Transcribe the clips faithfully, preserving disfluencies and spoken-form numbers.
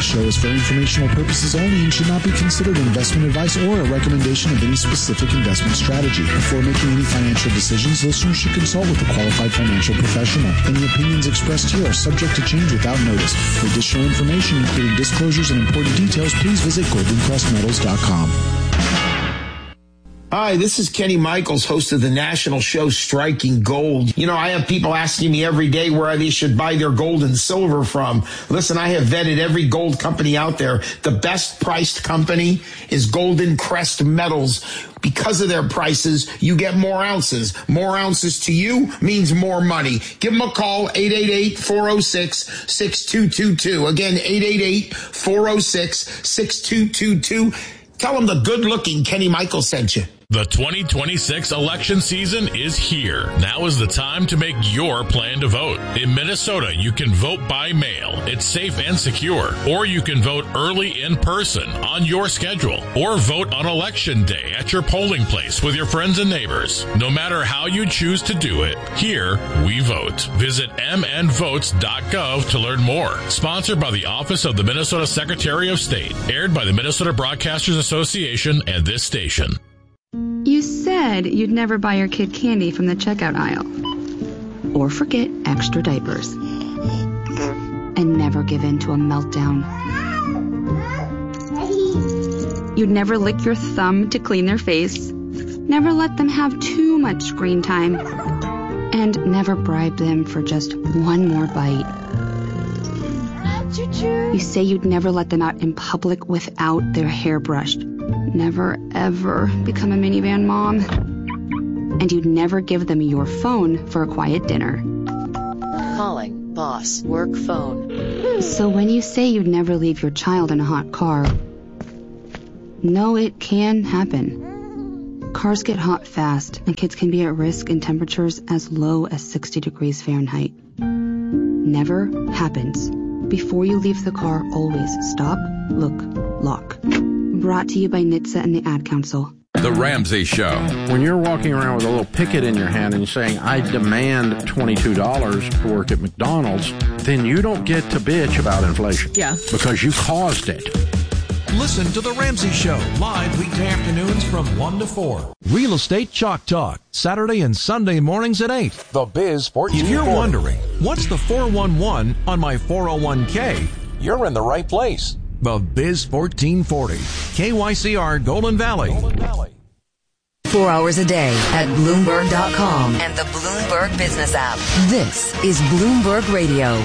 show is for informational purposes only and should not be considered investment advice or a recommendation of any specific investment strategy. Before making any financial decisions, listeners should consult with a qualified financial professional. Any opinions expressed here are subject to change without notice. For additional information, including disclosures and important details, please visit golden crest metals dot com. Hi, this is Kenny Michaels, host of the national show Striking Gold. You know, I have people asking me every day where they should buy their gold and silver from. Listen, I have vetted every gold company out there. The best priced company is Golden Crest Metals. Because of their prices, you get more ounces. More ounces to you means more money. Give them a call, eight eight eight, four oh six, six two two two. Again, eight eight eight, four oh six, six two two two. Tell them the good-looking Kenny Michaels sent you. The twenty twenty-six election season is here. Now is the time to make your plan to vote. In Minnesota, you can vote by mail. It's safe and secure. Or you can vote early in person on your schedule. Or vote on election day at your polling place with your friends and neighbors. No matter how you choose to do it, here we vote. Visit m n votes dot gov to learn more. Sponsored by the Office of the Minnesota Secretary of State. Aired by the Minnesota Broadcasters Association and this station. You said you'd never buy your kid candy from the checkout aisle. Or forget extra diapers. And never give in to a meltdown. You'd never lick your thumb to clean their face. Never let them have too much screen time. And never bribe them for just one more bite. You say you'd never let them out in public without their hair brushed. Never, ever become a minivan mom. And you'd never give them your phone for a quiet dinner. Calling boss work phone. So when you say you'd never leave your child in a hot car, no, it can happen. Cars get hot fast, and kids can be at risk in temperatures as low as sixty degrees Fahrenheit. Never happens. Before you leave the car, always stop, look, lock. Brought to you by N H T S A and the Ad Council. The Ramsey Show. When you're walking around with a little picket in your hand and you're saying, I demand twenty-two dollars to work at McDonald's, then you don't get to bitch about inflation. Yeah. Because you caused it. Listen to The Ramsey Show, live weekday afternoons from one to four. Real Estate Chalk Talk, Saturday and Sunday mornings at eight. The Biz fourteen forty. If you're wondering, what's the four one one on my four oh one k? You're in the right place. The Biz fourteen forty, K Y C R Golden Valley. Golden Valley. Four hours a day at Bloomberg dot com and the Bloomberg Business app. This is Bloomberg Radio.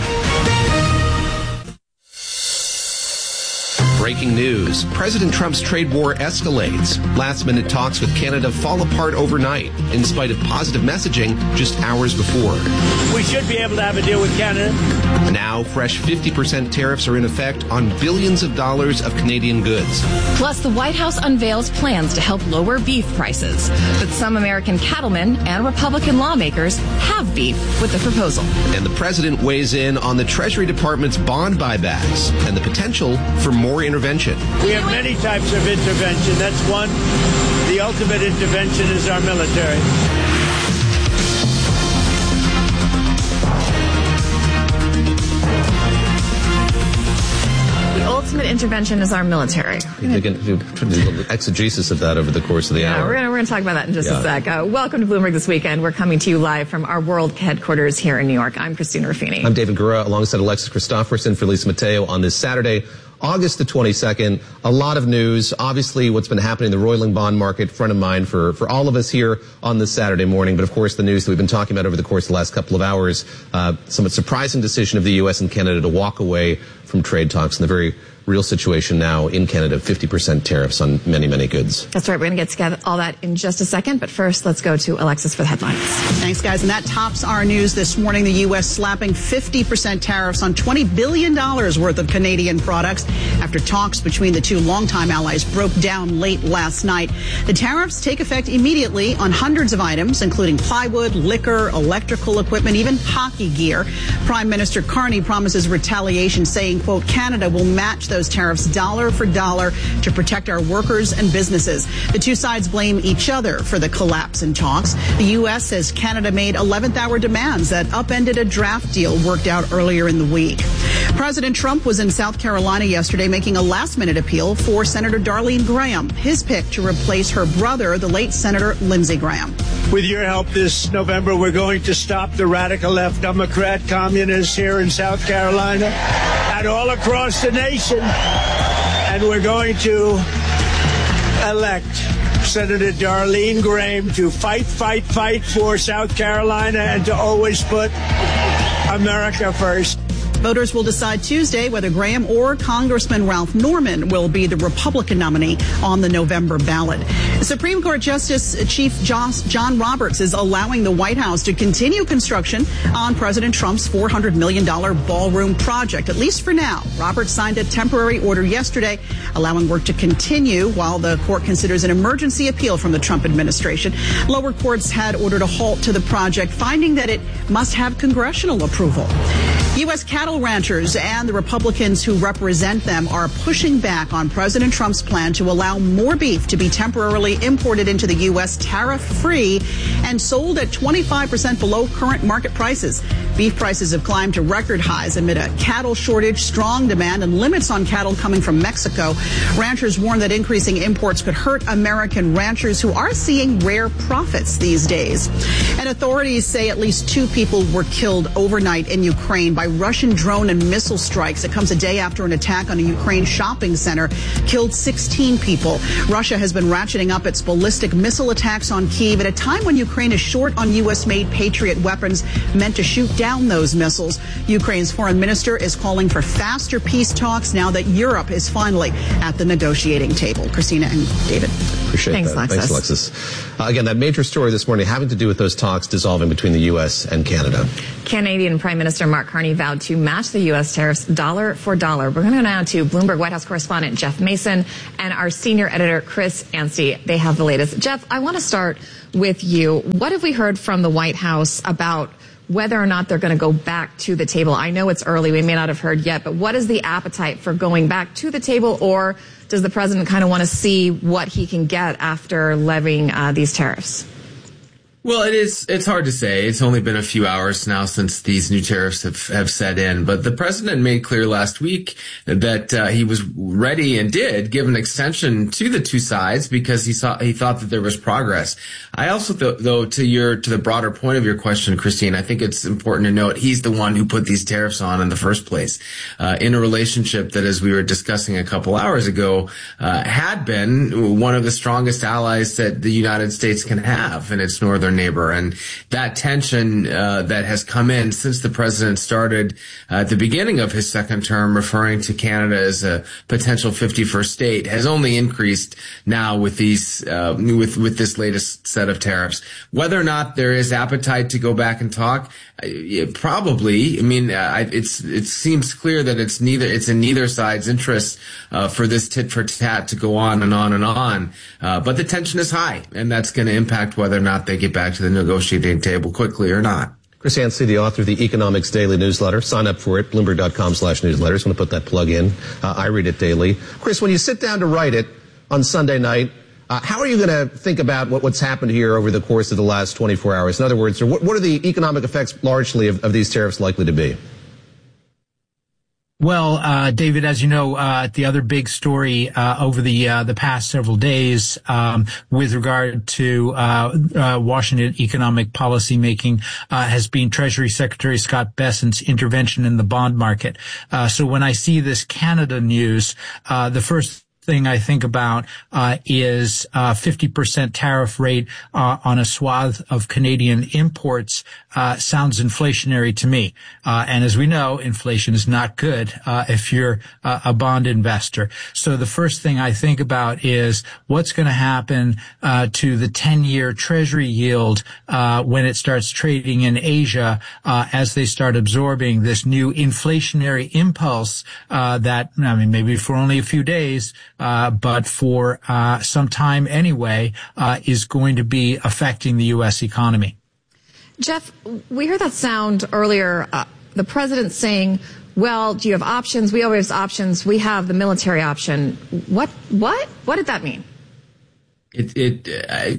Breaking news. President Trump's trade war escalates. Last-minute talks with Canada fall apart overnight, in spite of positive messaging just hours before. We should be able to have a deal with Canada. Now, fresh fifty percent tariffs are in effect on billions of dollars of Canadian goods. Plus, the White House unveils plans to help lower beef prices. But some American cattlemen and Republican lawmakers have beef with the proposal. And the president weighs in on the Treasury Department's bond buybacks and the potential for more intervention. We have many types of intervention. That's one. The ultimate intervention is our military. The ultimate intervention is our military. You can do exegesis of that over the course of the yeah, hour. We're going we're to talk about that in just yeah. a sec. Uh, welcome to Bloomberg This Weekend. We're coming to you live from our world headquarters here in New York. I'm Christina Ruffini. I'm David Gura, alongside Alexis Christopherson for Lisa Mateo on this Saturday, August the twenty-second. A lot of news. Obviously, what's been happening in the Roiling bond market, front of mind for, for all of us here on this Saturday morning. But, of course, the news that we've been talking about over the course of the last couple of hours, uh, somewhat surprising decision of the U S and Canada to walk away from trade talks in the very real situation now in Canada, fifty percent tariffs on many, many goods. That's right. We're going to get together all that in just a second. But first, let's go to Alexis for the headlines. Thanks, guys. And that tops our news this morning. The U S slapping fifty percent tariffs on twenty billion dollars worth of Canadian products after talks between the two longtime allies broke down late last night. The tariffs take effect immediately on hundreds of items, including plywood, liquor, electrical equipment, even hockey gear. Prime Minister Carney promises retaliation, saying, quote, Canada will match those tariffs dollar for dollar to protect our workers and businesses. The two sides blame each other for the collapse in talks. The U S says Canada made eleventh hour demands that upended a draft deal worked out earlier in the week. President Trump was in South Carolina yesterday making a last-minute appeal for Senator Darlene Graham, his pick to replace her brother, the late Senator Lindsey Graham. With your help this November, we're going to stop the radical left Democrat communists here in South Carolina and all across the nation. And we're going to elect Senator Darlene Graham to fight, fight, fight for South Carolina and to always put America first. Voters will decide Tuesday whether Graham or Congressman Ralph Norman will be the Republican nominee on the November ballot. Supreme Court Justice Chief John Roberts is allowing the White House to continue construction on President Trump's four hundred million dollars ballroom project, at least for now. Roberts signed a temporary order yesterday allowing work to continue while the court considers an emergency appeal from the Trump administration. Lower courts had ordered a halt to the project, finding that it must have congressional approval. U S cattle ranchers and the Republicans who represent them are pushing back on President Trump's plan to allow more beef to be temporarily imported into the U S tariff-free and sold at twenty-five percent below current market prices. Beef prices have climbed to record highs amid a cattle shortage, strong demand, and limits on cattle coming from Mexico. Ranchers warn that increasing imports could hurt American ranchers who are seeing rare profits these days. And authorities say at least two people were killed overnight in Ukraine by Russian drone and missile strikes. It comes a day after an attack on a Ukraine shopping center killed sixteen people. Russia has been ratcheting up its ballistic missile attacks on Kyiv at a time when Ukraine is short on U S-made Patriot weapons meant to shoot down those missiles. Ukraine's foreign minister is calling for faster peace talks now that Europe is finally at the negotiating table. Christina and David. Appreciate Thanks, that. Alexis. Thanks, Alexis. Uh, again, that major story this morning having to do with those talks dissolving between the U S and Canada. Canadian Prime Minister Mark Carney vowed to match the U S tariffs dollar for dollar. We're going to go now to Bloomberg White House correspondent Jeff Mason and our senior editor Chris Anstey. They have the latest. Jeff, I want to start with you. What have we heard from the White House about whether or not they're going to go back to the table? I know it's early. We may not have heard yet, but what is the appetite for going back to the table, or does the president kind of want to see what he can get after levying uh, these tariffs? Well, it is, it's hard to say. It's only been a few hours now since these new tariffs have, have set in. But the president made clear last week that uh, he was ready and did give an extension to the two sides because he saw, he thought that there was progress. I also, th- though, to your, to the broader point of your question, Christine, I think it's important to note he's the one who put these tariffs on in the first place, uh, in a relationship that, as we were discussing a couple hours ago, uh, had been one of the strongest allies that the United States can have in its northern neighbor. And that tension uh, that has come in since the president started uh, at the beginning of his second term referring to Canada as a potential fifty-first state has only increased now with these uh, with with this latest set of tariffs. Whether or not there is appetite to go back and talk, uh, probably. I mean, uh, it's it seems clear that it's neither it's in neither side's interest uh, for this tit for tat to go on and on and on. Uh, but the tension is high, and that's going to impact whether or not they get back to the negotiating table quickly or not. Chris Anstey, the author of the Economics Daily newsletter. Sign up for it, bloomberg.com slash newsletters. I'm going to put that plug in. Uh, I read it daily. Chris, when you sit down to write it on Sunday night, uh, how are you going to think about what, what's happened here over the course of the last twenty-four hours? In other words, what, what are the economic effects largely of, of these tariffs likely to be? Well, uh, David, as you know, uh, the other big story, uh, over the, uh, the past several days, um, with regard to, uh, uh, Washington economic policy making, uh, has been Treasury Secretary Scott Bessent's intervention in the bond market. Uh, so when I see this Canada news, uh, the first thing I think about uh is uh fifty percent tariff rate uh, on a swath of Canadian imports uh sounds inflationary to me. Uh and as we know, inflation is not good uh if you're uh, a bond investor. So the first thing I think about is what's going to happen uh to the ten-year Treasury yield uh when it starts trading in Asia uh as they start absorbing this new inflationary impulse uh that, I mean, maybe for only a few days, Uh, but for uh, some time anyway, uh, is going to be affecting the U S economy. Jeff, we heard that sound earlier, uh, the president saying well, do you have options? We always have options. We have the military option. What, what, what did that mean? It, it, I,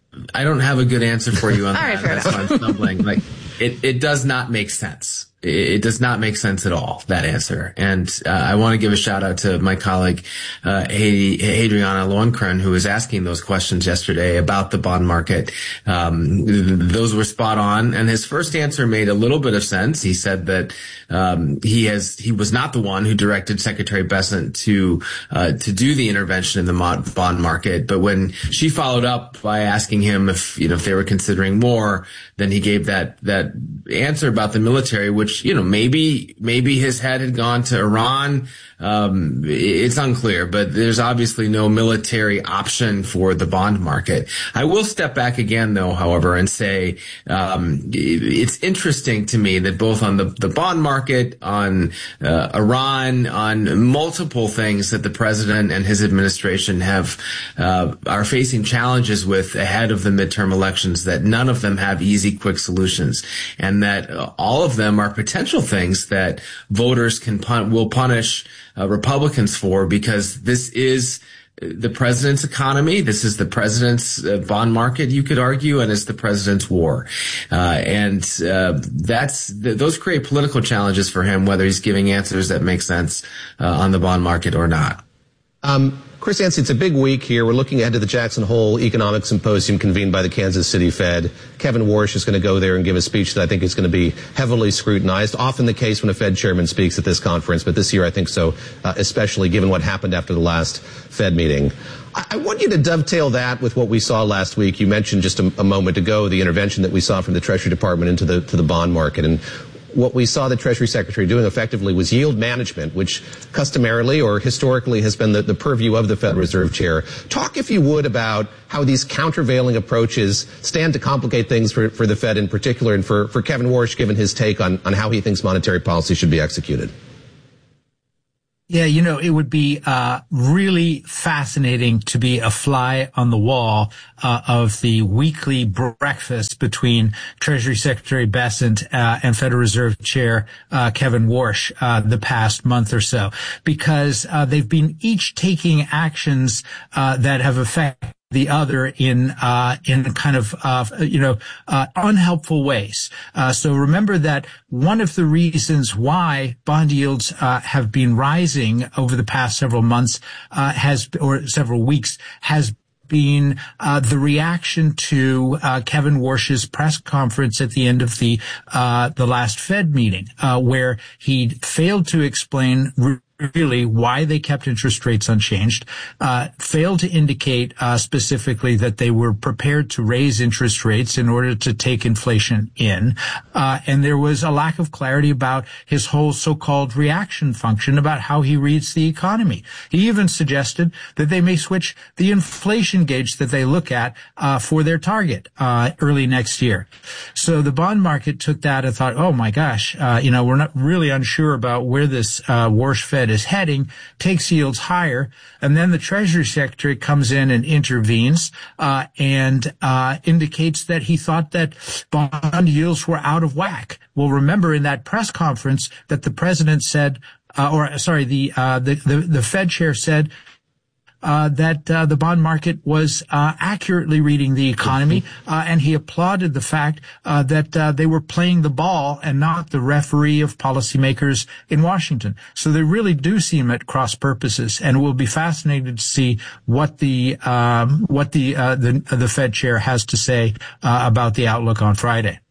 I don't have a good answer for you on All that. right, fair That's why I'm stumbling. Like, it, it does not make sense. It does not make sense at all, that answer. And uh, I want to give a shout out to my colleague, uh, Adriana Loenkern, who was asking those questions yesterday about the bond market. Um, those were spot on. And his first answer made a little bit of sense. He said that um, he has he was not the one who directed Secretary Bessent to uh, to do the intervention in the mod- bond market. But when she followed up by asking him if, you know, if they were considering more, then he gave that that answer about the military, which Which, you know, maybe, maybe his head had gone to Iran. Um, it's unclear, but there's obviously no military option for the bond market. I will step back again, though, however, and say, um, it's interesting to me that both on the, the bond market, on, uh, Iran, on multiple things that the president and his administration have, uh, are facing challenges with ahead of the midterm elections, that none of them have easy, quick solutions, and that uh, all of them are potential things that voters can pun- will punish uh, Republicans for, because this is the president's economy. This is the president's uh, bond market, you could argue, and it's the president's war. Uh, and uh, that's th- those create political challenges for him, whether he's giving answers that make sense uh, on the bond market or not. Um, Chris Yancey, it's a big week here. We're looking ahead to the Jackson Hole Economic Symposium convened by the Kansas City Fed. Kevin Warsh is going to go there and give a speech that I think is going to be heavily scrutinized. Often the case when a Fed chairman speaks at this conference, but this year I think so, uh, especially given what happened after the last Fed meeting. I, I want you to dovetail that with what we saw last week. You mentioned just a, a moment ago the intervention that we saw from the Treasury Department into the to the bond market, and what we saw the Treasury Secretary doing effectively was yield management, which customarily or historically has been the, the purview of the Federal Reserve Chair. Talk, if you would, about how these countervailing approaches stand to complicate things for, for the Fed in particular, and for, for Kevin Warsh, given his take on, on how he thinks monetary policy should be executed. Yeah, you know, it would be uh really fascinating to be a fly on the wall uh, of the weekly breakfast between Treasury Secretary Bessent uh, and Federal Reserve Chair uh, Kevin Warsh uh, the past month or so, because uh, they've been each taking actions uh, that have affected the other in uh in kind of uh you know uh unhelpful ways. Uh so remember that one of the reasons why bond yields uh have been rising over the past several months uh has or several weeks has been uh the reaction to uh Kevin Warsh's press conference at the end of the uh the last Fed meeting, uh where he failed to explain re- really why they kept interest rates unchanged, uh, failed to indicate uh, specifically that they were prepared to raise interest rates in order to take inflation in, uh, and there was a lack of clarity about his whole so-called reaction function about how he reads the economy. He even suggested that they may switch the inflation gauge that they look at uh, for their target uh, early next year. So the bond market took that and thought, oh my gosh, uh, you know, we're not really unsure about where this uh, Warsh Fed is heading, takes yields higher, and then the Treasury Secretary comes in and intervenes uh, and uh, indicates that he thought that bond yields were out of whack. Well, remember in that press conference that the president said, uh, or sorry, the, uh, the the the Fed chair said Uh, that uh, the bond market was uh, accurately reading the economy, uh, and he applauded the fact uh, that uh, they were playing the ball and not the referee of policymakers in Washington. So they really do seem at cross purposes, and it will be fascinating to see what the um, what the, uh, the the Fed chair has to say uh, about the outlook on Friday.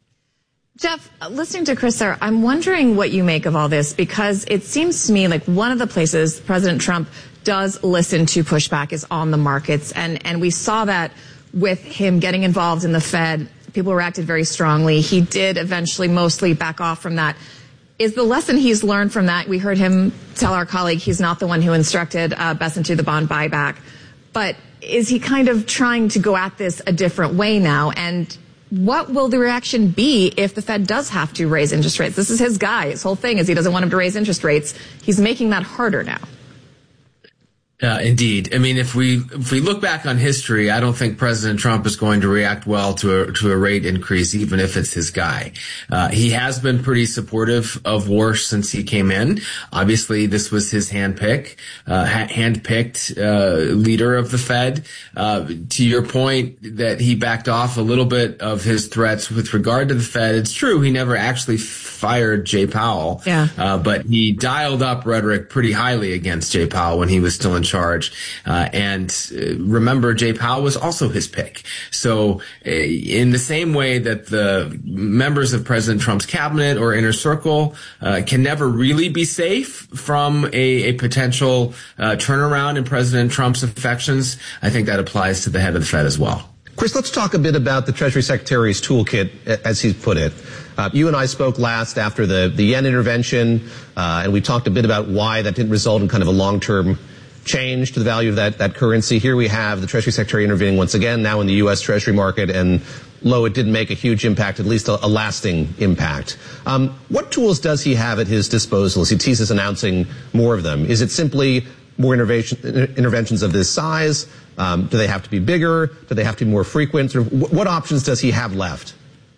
Jeff, listening to Chris there, I'm wondering what you make of all this, because it seems to me like one of the places President Trump does listen to pushback is on the markets. And, and we saw that with him getting involved in the Fed. People reacted very strongly. He did eventually mostly back off from that. Is the lesson he's learned from that? We heard him tell our colleague he's not the one who instructed uh, Bessent to the bond buyback. But is he kind of trying to go at this a different way now? And what will the reaction be if the Fed does have to raise interest rates? This is his guy. His whole thing is he doesn't want him to raise interest rates. He's making that harder now. Uh, indeed. I mean, if we if we look back on history, I don't think President Trump is going to react well to a, to a rate increase, even if it's his guy. Uh, he has been pretty supportive of Warsh since he came in. Obviously, this was his handpick, uh, handpicked uh, leader of the Fed. Uh, to your point that he backed off a little bit of his threats with regard to the Fed, it's true. He never actually fired Jay Powell, yeah. uh, but he dialed up rhetoric pretty highly against Jay Powell when he was still in charge. Uh, and uh, remember, Jay Powell was also his pick. So uh, in the same way that the members of President Trump's cabinet or inner circle uh, can never really be safe from a, a potential uh, turnaround in President Trump's affections, I think that applies to the head of the Fed as well. Chris, let's talk a bit about the Treasury Secretary's toolkit, as he's put it. Uh, you and I spoke last after the, the yen intervention, uh, and we talked a bit about why that didn't result in kind of a long-term change to the value of that, that currency. Here we have the Treasury Secretary intervening once again, now in the U S. Treasury market, and lo, it didn't make a huge impact, at least a, a lasting impact. Um, what tools does he have at his disposal as he teases announcing more of them? Is it simply more intervention, interventions of this size? Um, do they have to be bigger? Do they have to be more frequent? Or what options does he have left?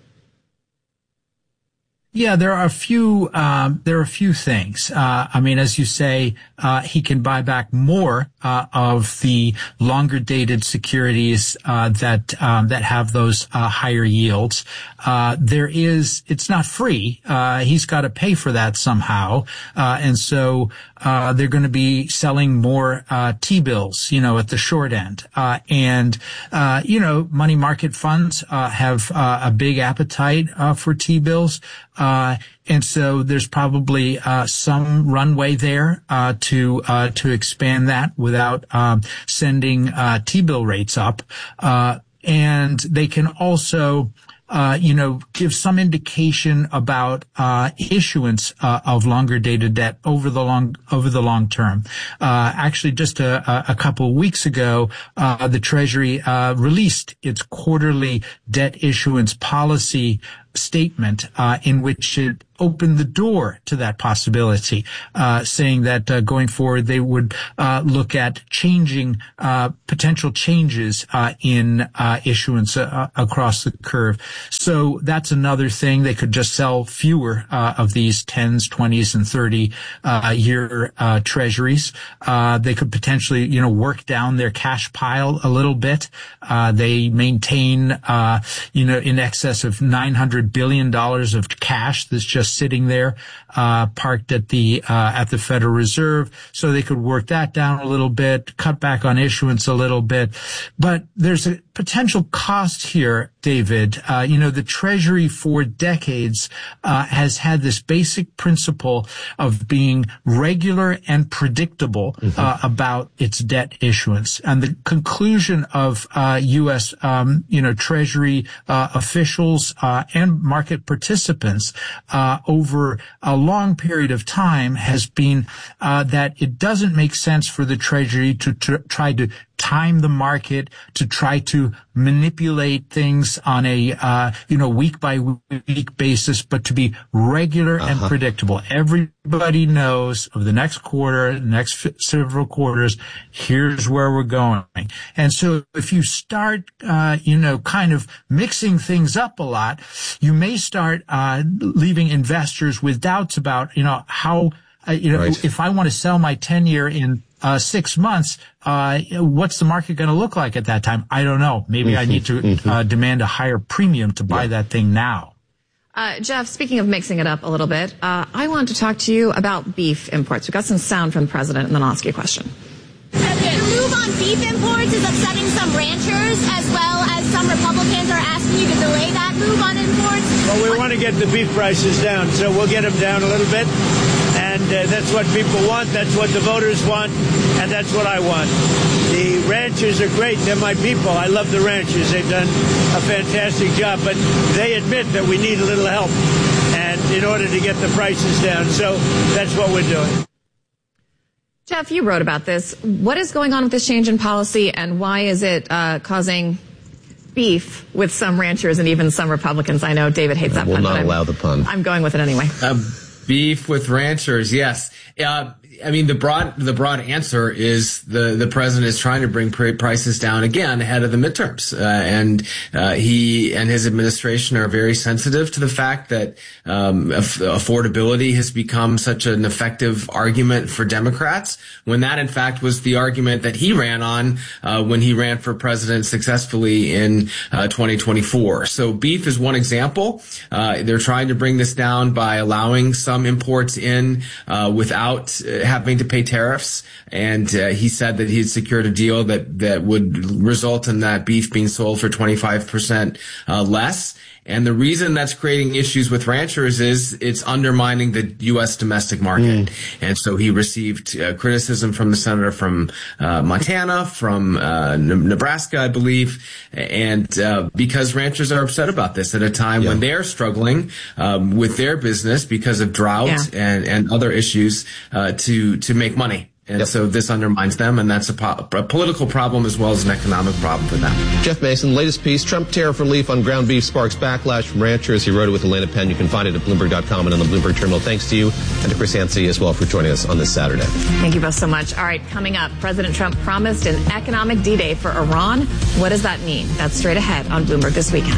Yeah, there are a few, um, there are a few things. Uh, I mean, as you say, uh, he can buy back more, uh, of the longer dated securities, uh, that, um, that have those, uh, higher yields. Uh, there is, it's not free. Uh, he's got to pay for that somehow. Uh, and so, uh, they're going to be selling more, uh, T-bills, you know, at the short end. Uh, and, uh, you know, money market funds, uh, have, uh, a big appetite, uh, for T-bills. Uh, and so there's probably, uh, some runway there, uh, to, uh, to expand that without, um, sending, uh, T-bill rates up. Uh, and they can also, Uh, you know, give some indication about, uh, issuance, uh, of longer dated debt over the long, over the long term. Uh, actually just a, a couple of weeks ago, uh, the Treasury, uh, released its quarterly debt issuance policy statement, uh, in which it opened the door to that possibility, uh, saying that, uh, going forward they would, uh, look at changing, uh, potential changes, uh, in, uh, issuance, uh, across the curve. So that's another thing. They could just sell fewer, uh, of these tens, twenties, and thirty, uh, year, uh, treasuries. Uh, they could potentially, you know, work down their cash pile a little bit. Uh, they maintain, uh, you know, in excess of nine hundred billion dollars of cash that's just sitting there, uh, parked at the, uh, at the Federal Reserve. So they could work that down a little bit, cut back on issuance a little bit. But there's a potential cost here, David. Uh, you know, the Treasury for decades, uh, has had this basic principle of being regular and predictable, mm-hmm. uh, about its debt issuance. And the conclusion of, uh, U S, um, you know, Treasury, uh, officials, uh, and market participants, uh, over a long period of time has been, uh, that it doesn't make sense for the Treasury to tr- try to time the market, to try to manipulate things on a, uh, you know, week by week basis, but to be regular uh-huh. and predictable. Everybody knows of the next quarter, the next f- several quarters, here's where we're going. And so if you start, uh, you know, kind of mixing things up a lot, you may start, uh, leaving investors with doubts about, you know, how, uh, you know, right. if I want to sell my ten year in Uh, six months, uh, what's the market going to look like at that time? I don't know. Maybe mm-hmm, I need to mm-hmm. uh, demand a higher premium to buy yeah. that thing now. Uh, Jeff, speaking of mixing it up a little bit, uh, I want to talk to you about beef imports. We've got some sound from the president, and then I'll ask you a question. The move on beef imports is upsetting some ranchers, as well as some Republicans are asking you to delay that move on imports. Well, we want to get the beef prices down, so we'll get them down a little bit. And uh, that's what people want, that's what the voters want, and that's what I want. The ranchers are great, they're my people. I love the ranchers, they've done a fantastic job, but they admit that we need a little help and in order to get the prices down. So that's what we're doing. Jeff, you wrote about this. What is going on with this change in policy, and why is it uh, causing beef with some ranchers and even some Republicans? I know David hates that pun. We'll not allow the pun. I'm going with it anyway. Um, Beef with ranchers, yes. Uh, I mean, the broad the broad answer is the, the president is trying to bring prices down again ahead of the midterms, uh, and uh, he and his administration are very sensitive to the fact that um, affordability has become such an effective argument for Democrats, when that in fact was the argument that he ran on uh, when he ran for president successfully in uh, twenty twenty-four. So beef is one example. Uh, they're trying to bring this down by allowing some imports in uh, without uh, having to pay tariffs, and uh, he said that he had secured a deal that that would result in that beef being sold for twenty-five percent uh, less. And the reason that's creating issues with ranchers is it's undermining the U S domestic market. Mm. And so he received uh, criticism from the senator from uh, Montana, from uh, Nebraska, I believe, and uh, because ranchers are upset about this at a time yeah. when they're struggling um, with their business because of drought yeah. and, and other issues uh, to to make money. And yep. so this undermines them, and that's a, po- a political problem as well as an economic problem for them. Jeff Mason, latest piece, Trump tariff relief on ground beef sparks backlash from ranchers. He wrote it with Elena Penn. You can find it at Bloomberg dot com and on the Bloomberg Terminal. Thanks to you and to Chris Yancey as well for joining us on this Saturday. Thank you both so much. All right, coming up, President Trump promised an economic D-Day for Iran. What does that mean? That's straight ahead on Bloomberg This Weekend.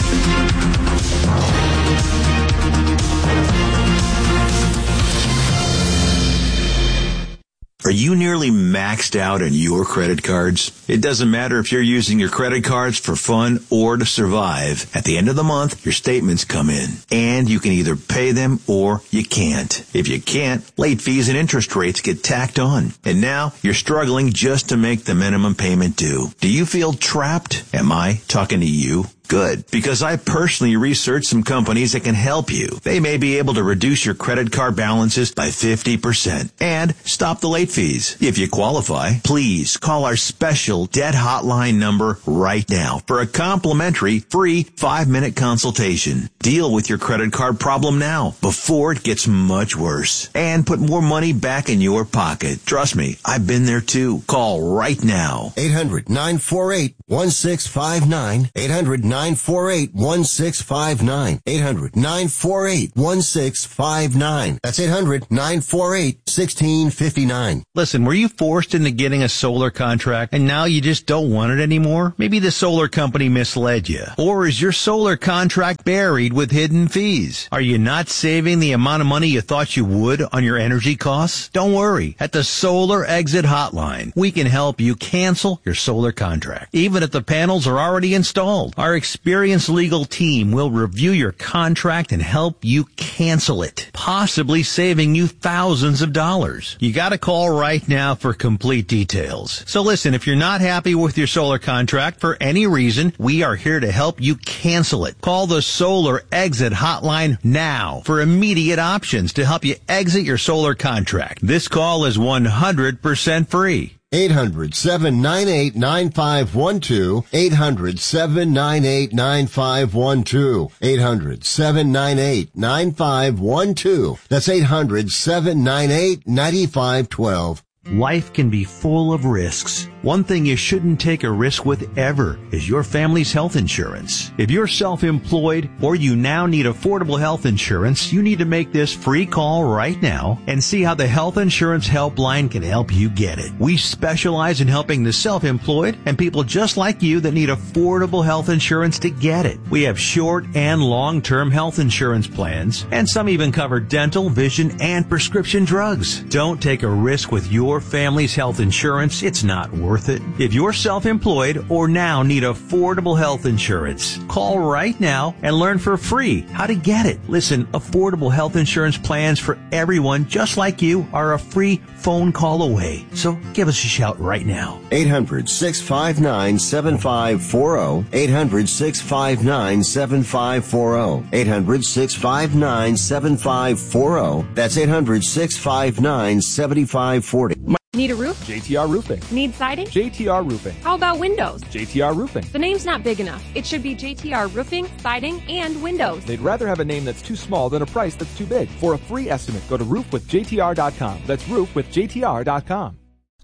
Are you nearly maxed out on your credit cards? It doesn't matter if you're using your credit cards for fun or to survive. At the end of the month, your statements come in, and you can either pay them or you can't. If you can't, late fees and interest rates get tacked on. And now you're struggling just to make the minimum payment due. Do you feel trapped? Am I talking to you? Good, because I personally researched some companies that can help you. They may be able to reduce your credit card balances by fifty percent and stop the late fees. If you qualify, please call our special debt hotline number right now for a complimentary free five-minute consultation. Deal with your credit card problem now before it gets much worse and put more money back in your pocket. Trust me, I've been there too. Call right now. eight hundred nine four eight one six five nine. eight hundred nine four eight one six five nine. eight hundred nine four eight one six five nine. That's eight hundred nine four eight one six five nine. Listen, were you forced into getting a solar contract and now you just don't want it anymore? Maybe the solar company misled you. Or is your solar contract buried with hidden fees? Are you not saving the amount of money you thought you would on your energy costs? Don't worry. At the Solar Exit Hotline, we can help you cancel your solar contract, even if the panels are already installed. Our experienced legal team will review your contract and help you cancel it, possibly saving you thousands of dollars. You gotta call right now for complete details. So listen, if you're not happy with your solar contract for any reason, we are here to help you cancel it. Call the Solar Exit Hotline now for immediate options to help you exit your solar contract. This call is one hundred percent free. eight hundred seven nine eight nine five one two. eight hundred seven nine eight nine five one two. eight hundred seven nine eight nine five one two. That's eight hundred seven nine eight nine five one two. Life can be full of risks. One thing you shouldn't take a risk with ever is your family's health insurance. If you're self-employed or you now need affordable health insurance, you need to make this free call right now and see how the Health Insurance Helpline can help you get it. We specialize in helping the self-employed and people just like you that need affordable health insurance to get it. We have short and long-term health insurance plans, and some even cover dental, vision, and prescription drugs. Don't take a risk with your family's health insurance. It's not worth it. If you're self-employed or now need affordable health insurance, call right now and learn for free how to get it. Listen, affordable health insurance plans for everyone just like you are a free phone call away. So give us a shout right now. eight hundred six five nine seven five four zero. eight hundred six five nine seven five four zero. eight hundred six five nine seven five four zero. That's eight hundred six five nine seven five four zero. Need a roof? J T R Roofing. Need siding? J T R Roofing. How about windows? J T R Roofing. The name's not big enough. It should be J T R Roofing, Siding, and Windows. They'd rather have a name that's too small than a price that's too big. For a free estimate, go to roof with J T R dot com. That's roof with J T R dot com.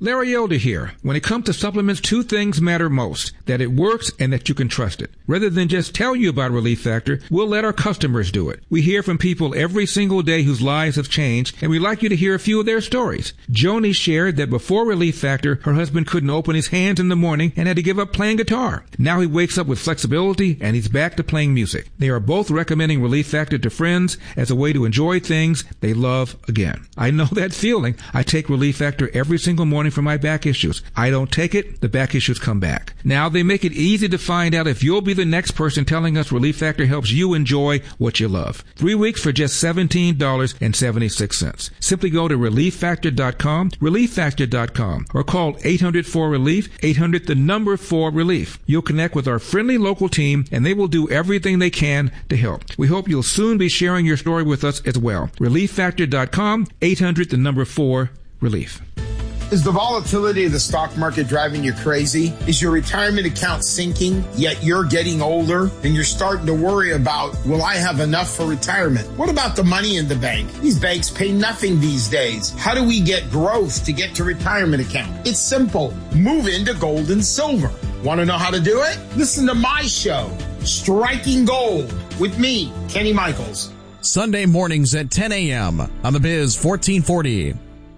Larry Elder here. When it comes to supplements, two things matter most: that it works and that you can trust it. Rather than just tell you about Relief Factor, we'll let our customers do it. We hear from people every single day whose lives have changed, and we'd like you to hear a few of their stories. Joni shared that before Relief Factor, her husband couldn't open his hands in the morning and had to give up playing guitar. Now he wakes up with flexibility and he's back to playing music. They are both recommending Relief Factor to friends as a way to enjoy things they love again. I know that feeling. I take Relief Factor every single morning for my back issues. I don't take it, the back issues come back. Now they make it easy to find out if you'll be the next person telling us Relief Factor helps you enjoy what you love. Three weeks for just seventeen dollars and seventy-six cents. Simply go to relief factor dot com, relief factor dot com, or call eight hundred four relief, eight hundred the number four relief. You'll connect with our friendly local team and they will do everything they can to help. We hope you'll soon be sharing your story with us as well. relief factor dot com, eight hundred the number four relief. Is the volatility of the stock market driving you crazy? Is your retirement account sinking, yet you're getting older and you're starting to worry about, will I have enough for retirement? What about the money in the bank? These banks pay nothing these days. How do we get growth to get to retirement account? It's simple. Move into gold and silver. Want to know how to do it? Listen to my show, Striking Gold, with me, Kenny Michaels. Sunday mornings at ten a.m. on the Biz fourteen forty.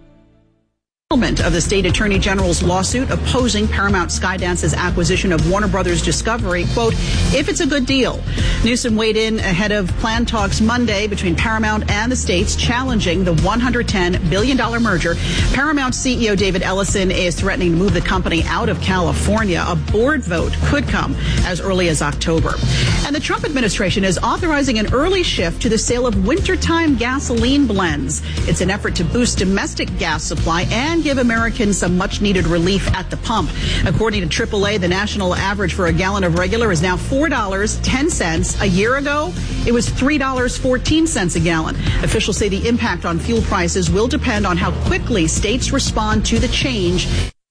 Of the state attorney general's lawsuit opposing Paramount Skydance's acquisition of Warner Brothers Discovery, quote, if it's a good deal. Newsom weighed in ahead of planned talks Monday between Paramount and the states challenging the one hundred ten billion dollars merger. Paramount C E O David Ellison is threatening to move the company out of California. A board vote could come as early as October. And the Trump administration is authorizing an early shift to the sale of wintertime gasoline blends. It's an effort to boost domestic gas supply and give Americans some much-needed relief at the pump. According to triple A, the national average for a gallon of regular is now four dollars and ten cents. A year ago, it was three dollars and fourteen cents a gallon. Officials say the impact on fuel prices will depend on how quickly states respond to the change.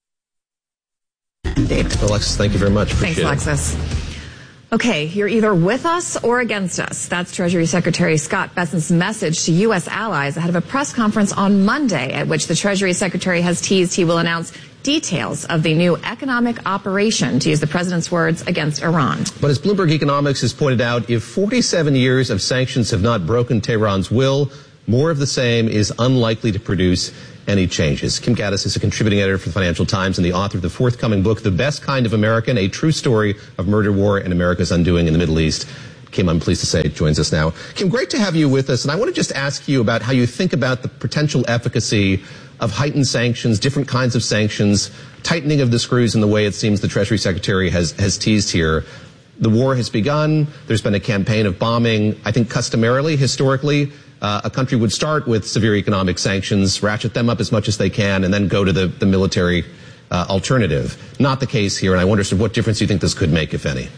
Dave. Alexis, thank you very much. Appreciate Thanks, Alexis. It. Okay, you're either with us or against us. That's Treasury Secretary Scott Bessent's message to U S allies ahead of a press conference on Monday at which the Treasury Secretary has teased he will announce details of the new economic operation, to use the president's words, against Iran. But as Bloomberg Economics has pointed out, if forty-seven years of sanctions have not broken Tehran's will, more of the same is unlikely to produce any changes. Kim Gaddis is a contributing editor for the Financial Times and the author of the forthcoming book, The Best Kind of American, a true story of murder, war, and America's undoing in the Middle East. Kim, I'm pleased to say, joins us now. Kim, great to have you with us. And I want to just ask you about how you think about the potential efficacy of heightened sanctions, different kinds of sanctions, tightening of the screws in the way it seems the Treasury Secretary has, has teased here. The war has begun. There's been a campaign of bombing. I think customarily, historically, Uh, a country would start with severe economic sanctions, ratchet them up as much as they can, and then go to the, the military uh, alternative. Not the case here, and I wonder sort of what difference you think this could make, if any.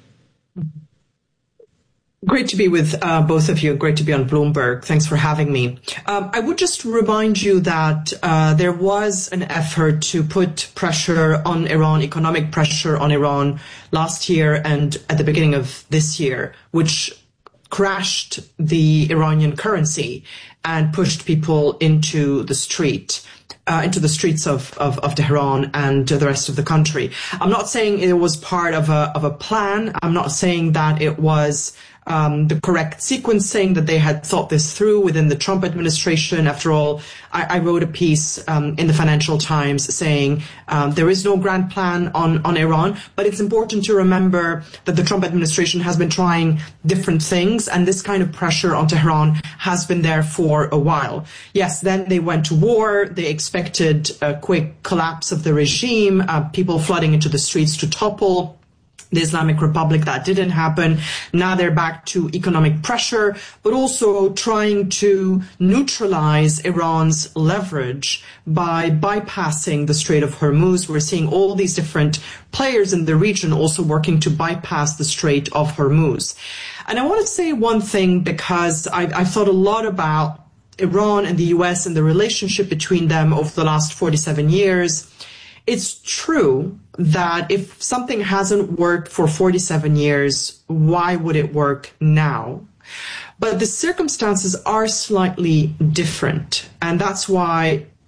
Great to be with uh, both of you. Great to be on Bloomberg. Thanks for having me. Um, I would just remind you that uh, there was an effort to put pressure on Iran, economic pressure on Iran last year and at the beginning of this year, which crashed the Iranian currency and pushed people into the street, uh, into the streets of, of, of Tehran and the rest of the country. I'm not saying it was part of a, of a plan. I'm not saying that it was Um, the correct sequencing, that they had thought this through within the Trump administration. After all, I, I wrote a piece um, in the Financial Times saying um, there is no grand plan on, on Iran, but it's important to remember that the Trump administration has been trying different things, and this kind of pressure on Tehran has been there for a while. Yes, then they went to war. They expected a quick collapse of the regime, uh, people flooding into the streets to topple the Islamic Republic. That didn't happen. Now they're back to economic pressure, but also trying to neutralize Iran's leverage by bypassing the Strait of Hormuz. We're seeing all these different players in the region also working to bypass the Strait of Hormuz. And I want to say one thing, because I've, I've thought a lot about Iran and the U S and the relationship between them over the last forty-seven years. It's true that if something hasn't worked for forty-seven years, why would it work now? But the circumstances are slightly different. And that's why it's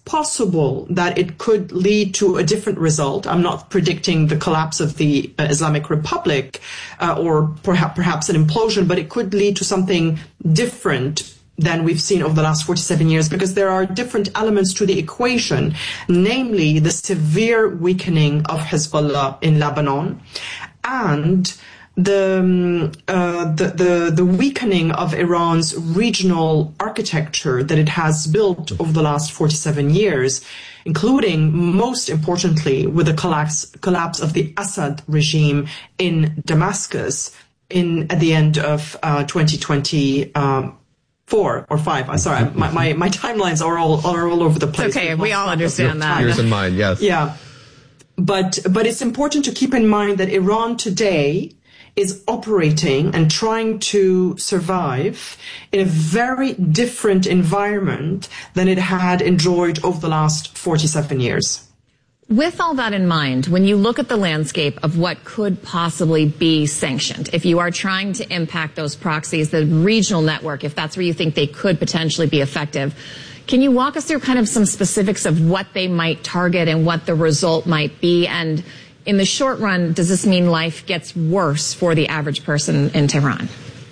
possible that it could lead to a different result. I'm not predicting the collapse of the uh, Islamic Republic uh, or perhaps, perhaps an implosion, but it could lead to something different than we've seen over the last forty-seven years, because there are different elements to the equation, namely the severe weakening of Hezbollah in Lebanon and the, um, uh, the, the, the weakening of Iran's regional architecture that it has built over the last forty-seven years, including, most importantly, with the collapse, collapse of the Assad regime in Damascus in, at the end of uh, twenty twenty. Um, Four or five. I'm sorry, my, my, my timelines are all are all over the place. It's okay, we all understand that. Yours and mine, yes. Yeah, but but it's important to keep in mind that Iran today is operating and trying to survive in a very different environment than it had enjoyed over the last forty-seven years. With all that in mind, when you look at the landscape of what could possibly be sanctioned, if you are trying to impact those proxies, the regional network, if that's where you think they could potentially be effective, can you walk us through kind of some specifics of what they might target and what the result might be? And in the short run, does this mean life gets worse for the average person in Tehran?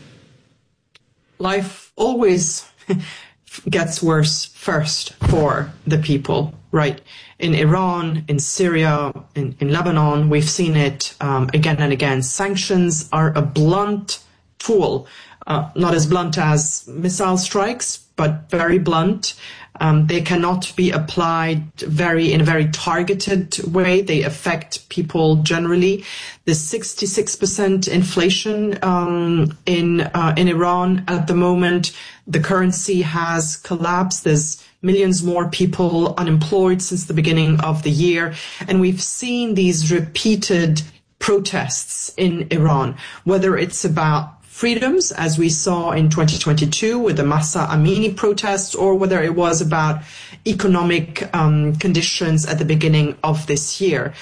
Life always gets worse first for the people, right? In Iran, in Syria, in, in Lebanon, we've seen it um, again and again. Sanctions are a blunt tool, uh, not as blunt as missile strikes, but very blunt. Um, they cannot be applied very in a very targeted way. They affect people generally. The sixty-six percent inflation um, in uh, in Iran at the moment. The currency has collapsed. There's millions more people unemployed since the beginning of the year, and we've seen these repeated protests in Iran, whether it's about freedoms, as we saw in twenty twenty-two with the Mahsa Amini protests, or whether it was about economic um, conditions at the beginning of this year.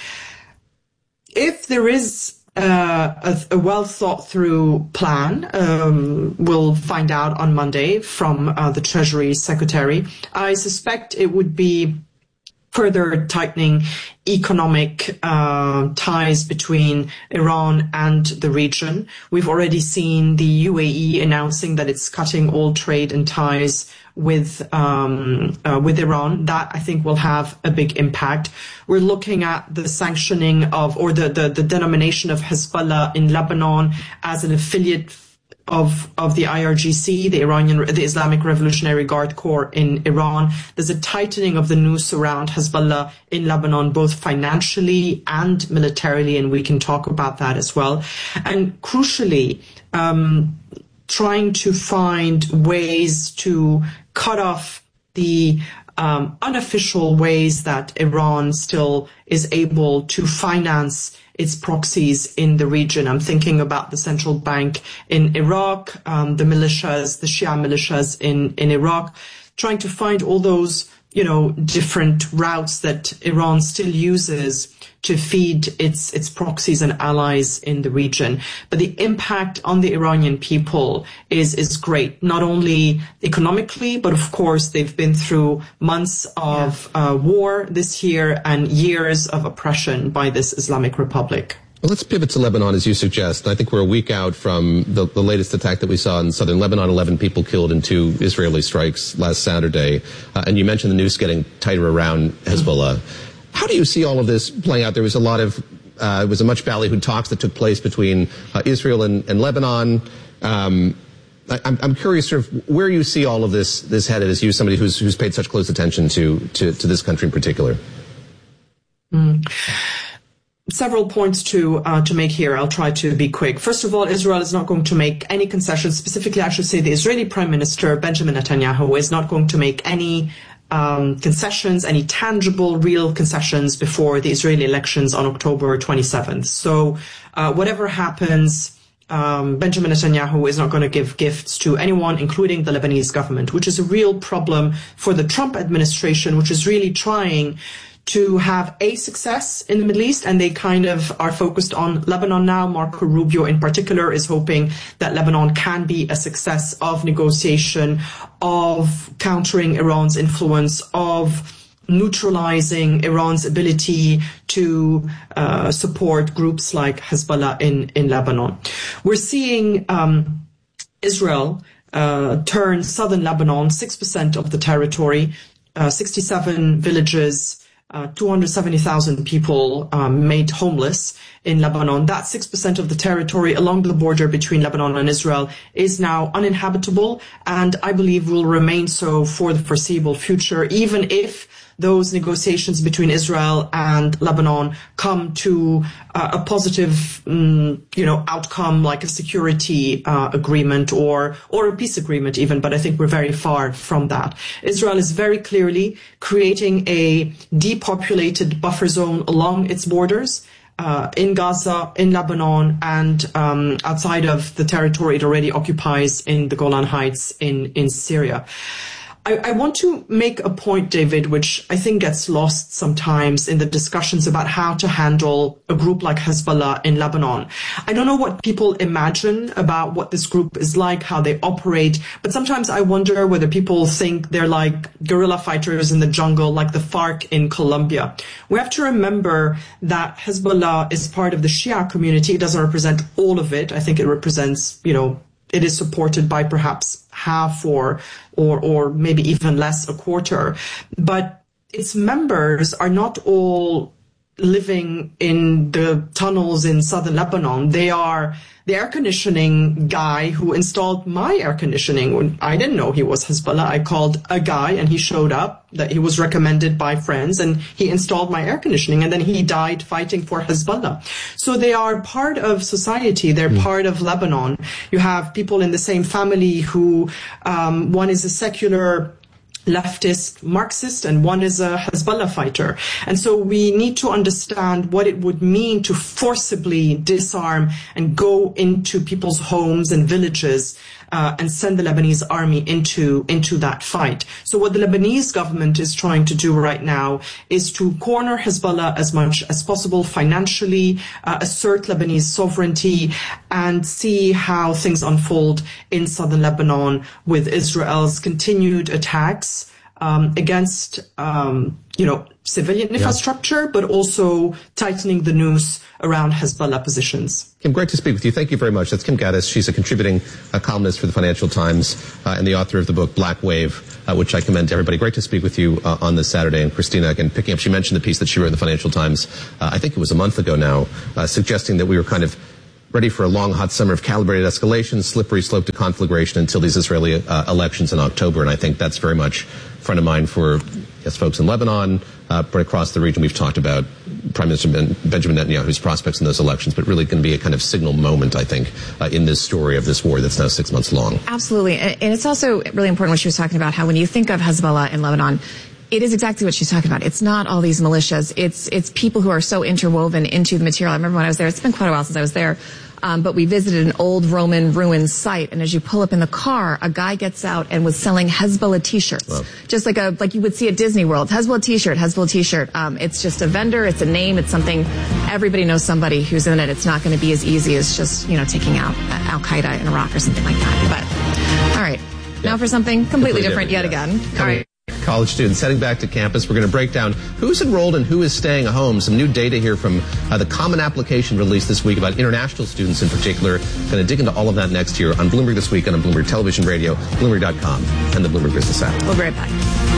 If there is uh, a, a well thought through plan, um, we'll find out on Monday from uh, the Treasury Secretary. I suspect it would be further tightening economic uh, ties between Iran and the region. We've already seen the U A E announcing that it's cutting all trade and ties with um, uh, with Iran. That, I think, will have a big impact. We're looking at the sanctioning of, or the, the, the denomination of Hezbollah in Lebanon as an affiliate of of the I R G C, the Iranian, the Islamic Revolutionary Guard Corps in Iran. There's a tightening of the noose around Hezbollah in Lebanon, both financially and militarily, and we can talk about that as well. And crucially, um, trying to find ways to cut off the um, unofficial ways that Iran still is able to finance its proxies in the region. I'm thinking about the central bank in Iraq, um, the militias, the Shia militias in, in Iraq, trying to find all those, you know, different routes that Iran still uses to feed its its proxies and allies in the region. But the impact on the Iranian people is is great, not only economically, but of course they've been through months of yeah. uh, war this year and years of oppression by this Islamic Republic. Well, let's pivot to Lebanon, as you suggest. I think we're a week out from the, the latest attack that we saw in southern Lebanon, eleven people killed in two Israeli strikes last Saturday. Uh, and you mentioned the noose getting tighter around Hezbollah. How do you see all of this playing out? There was a lot of, uh, it was a much ballyhooed talks that took place between uh, Israel and, and Lebanon. Um, I, I'm, I'm curious sort of where you see all of this, this headed as you, somebody who's, who's paid such close attention to, to, to this country in particular. Mm. Several points to uh, to make here. I'll try to be quick. First of all, Israel is not going to make any concessions. Specifically, I should say the Israeli Prime Minister, Benjamin Netanyahu, is not going to make any um, concessions, any tangible, real concessions before the Israeli elections on October twenty-seventh. So uh, whatever happens, um, Benjamin Netanyahu is not going to give gifts to anyone, including the Lebanese government, which is a real problem for the Trump administration, which is really trying to have a success in the Middle East, and they kind of are focused on Lebanon now. Marco Rubio in particular is hoping that Lebanon can be a success of negotiation, of countering Iran's influence, of neutralizing Iran's ability to uh, support groups like Hezbollah in, in Lebanon. We're seeing um, Israel uh, turn southern Lebanon, six percent of the territory, uh, sixty-seven villages, Uh, two hundred seventy thousand people um, made homeless in Lebanon. That six percent of the territory along the border between Lebanon and Israel is now uninhabitable, and I believe will remain so for the foreseeable future, even if those negotiations between Israel and Lebanon come to uh, a positive, um, you know, outcome like a security uh, agreement or or a peace agreement even. But I think we're very far from that. Israel is very clearly creating a depopulated buffer zone along its borders. Uh, in Gaza, in Lebanon, and um, outside of the territory it already occupies in the Golan Heights in, in Syria. I, I want to make a point, David, which I think gets lost sometimes in the discussions about how to handle a group like Hezbollah in Lebanon. I don't know what people imagine about what this group is like, how they operate, but sometimes I wonder whether people think they're like guerrilla fighters in the jungle, like the FARC in Colombia. We have to remember that Hezbollah is part of the Shia community. It doesn't represent all of it. I think it represents, you know, it is supported by perhaps half or, or, or maybe even less, a quarter. But its members are not all living in the tunnels in southern Lebanon. They are the air conditioning guy who installed my air conditioning. When I didn't know he was Hezbollah, I called a guy and he showed up, that he was recommended by friends, and he installed my air conditioning, and then he died fighting for Hezbollah. So they are part of society. They're mm. part of Lebanon. You have people in the same family who, um, one is a secular leftist Marxist and one is a Hezbollah fighter. And so we need to understand what it would mean to forcibly disarm and go into people's homes and villages uh, and send the Lebanese army into into that fight. So what the Lebanese government is trying to do right now is to corner Hezbollah as much as possible financially, uh, assert Lebanese sovereignty, and see how things unfold in southern Lebanon with Israel's continued attacks Um, against, um, you know, civilian infrastructure, yeah. but also tightening the noose around Hezbollah positions. Kim, great to speak with you. Thank you very much. That's Kim Gaddis. She's a contributing uh, columnist for the Financial Times uh, and the author of the book Black Wave, uh, which I commend to everybody. Great to speak with you uh, on this Saturday. And Christina, again, picking up, she mentioned the piece that she wrote in the Financial Times, uh, I think it was a month ago now, uh, suggesting that we were kind of ready for a long, hot summer of calibrated escalation, slippery slope to conflagration until these Israeli uh, elections in October. And I think that's very much front of mind for yes, folks in Lebanon, uh, but across the region. We've talked about Prime Minister ben, Benjamin Netanyahu's prospects in those elections, but really going to be a kind of signal moment, I think, uh, in this story of this war that's now six months long. Absolutely. And it's also really important what she was talking about, how when you think of Hezbollah in Lebanon, it is exactly what she's talking about. It's not all these militias. It's it's people who are so interwoven into the material. I remember when I was there, it's been quite a while since I was there, um, but we visited an old Roman ruin site, and as you pull up in the car, a guy gets out and was selling Hezbollah T-shirts, wow. just like a like you would see at Disney World. Hezbollah T-shirt, Hezbollah T-shirt. Um, it's just a vendor. It's a name. It's something. Everybody knows somebody who's in it. It's not going to be as easy as just you know taking out Al Qaeda in Iraq or something like that. But all right, yeah. now for something completely, completely different, different yet yeah. again. All right. College students heading back to campus. We're going to break down who's enrolled and who is staying home. Some new data here from uh, the Common Application released this week about international students in particular. Going to dig into all of that next here on Bloomberg This Week and on Bloomberg Television Radio, Bloomberg dot com, and the Bloomberg Business app. We'll be right back.